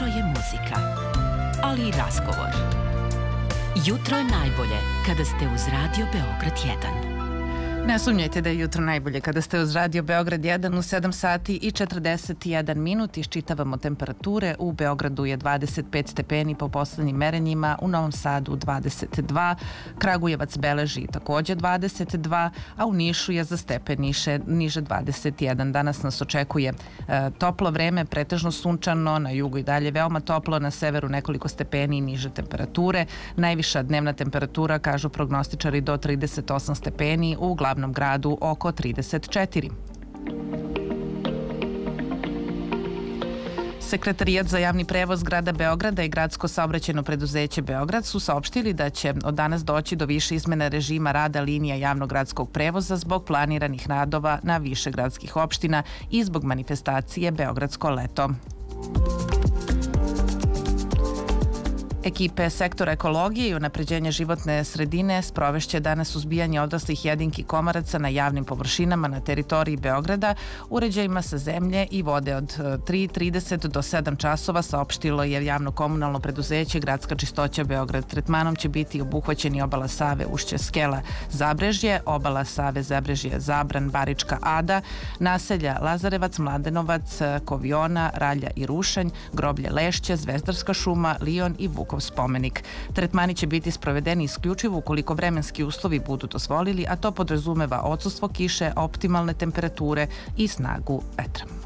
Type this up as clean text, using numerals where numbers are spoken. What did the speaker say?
Jutro je muzika, ali i razgovor. Jutro je najbolje kada ste uz Radio Beograd 1. Ne sumnjajte da je jutro najbolje kada ste uz Radio Beograd 1 u 7 sati i 41 minut. Iščitavamo temperature. U Beogradu je 25 stepeni po poslednjim merenjima, u Novom Sadu 22, Kragujevac beleži takođe 22, a u Nišu je za stepen niže 21. Danas nas očekuje toplo vreme, pretežno sunčano, na jugu i dalje veoma toplo, na severu nekoliko stepeni i niže temperature. Najviša dnevna temperatura, kažu prognostičari, do 38 stepeni, u glavnom gradu oko 34. Sekretarijat za javni prevoz grada Beograda i Gradsko saobraćajno preduzeće Beograd su saopštili da će od danas doći do više izmene režima rada linija javnog gradskog prevoza zbog planiranih radova na više gradskih opština i zbog manifestacije Beogradsko leto. Ekipe sektora ekologije i unapređenja životne sredine sprovešće danas suzbijanje odraslih jedinki komaraca na javnim površinama na teritoriji Beograda uređajima sa zemlje i vode od 3:30 do 7 časova, saopštilo je javno komunalno preduzeće Gradska čistoća Beograd. Tretmanom će biti obuhvaćeni obala Save, ušće Skela, Zabrežje, obala Save, Zabrežje, Zabran, Barička, Ada, naselja Lazarevac, Mladenovac, Koviona, Ralja i Rušanj, groblje Lešće, Zvezdarska šuma, Lion i Vukov spomenik. Tretmani će biti sprovedeni isključivo ukoliko vremenski uslovi budu dozvolili, a to podrazumeva odsustvo kiše, optimalne temperature i snagu vetra.